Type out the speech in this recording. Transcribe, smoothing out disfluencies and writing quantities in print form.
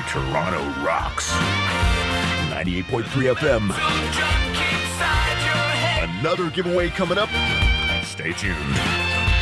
Toronto rocks. 98.3 FM. Another giveaway coming up. Stay tuned.